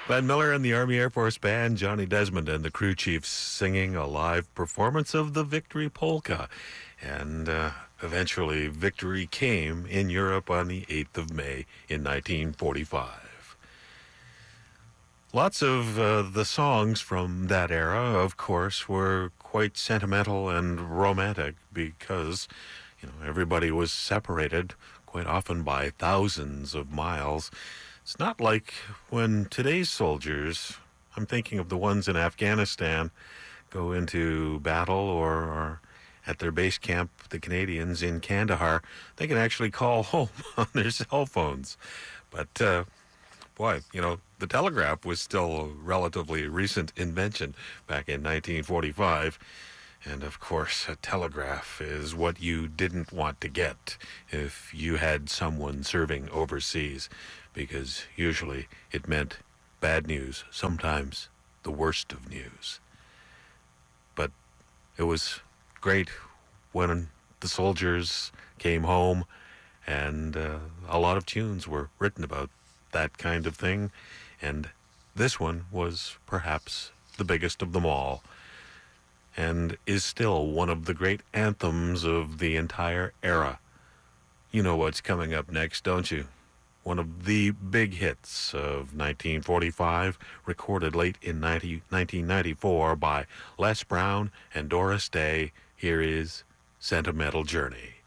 Glenn Miller and the Army Air Force Band, Johnny Desmond and the crew chiefs singing a live performance of the Victory Polka. And eventually, victory came in Europe on the 8th of May in 1945. Lots of the songs from that era, of course, were quite sentimental and romantic because, everybody was separated quite often by thousands of miles. It's not like when today's soldiers, I'm thinking of the ones in Afghanistan, go into battle or at their base camp, the Canadians in Kandahar, they can actually call home on their cell phones. But, boy, the telegraph was still a relatively recent invention back in 1945. And, of course, a telegraph is what you didn't want to get if you had someone serving overseas, because usually it meant bad news, sometimes the worst of news. But it was great when the soldiers came home, and a lot of tunes were written about that kind of thing, and this one was perhaps the biggest of them all, and is still one of the great anthems of the entire era. You know what's coming up next, don't you? One of the big hits of 1945, recorded late in 1994 by Les Brown and Doris Day. Here is Sentimental Journey.